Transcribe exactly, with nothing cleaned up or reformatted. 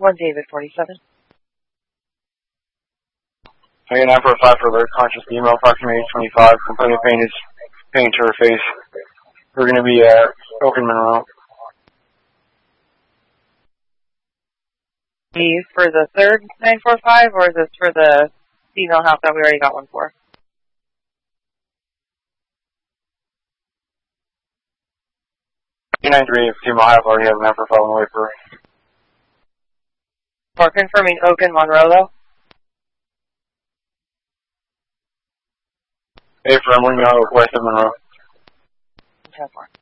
One David forty-seven. Hey, nine four five for alert, conscious female, approximately age twenty-five, complaining of pain is pain to her face. We're going to be at Oaken Monroe. These for the third nine four five, or is this for the female house that we already got one for? two nine three, female house already has a nine four five on the way for. For confirming Oaken Monroe, though? Hey, from Monroe, west of Monroe. ten four.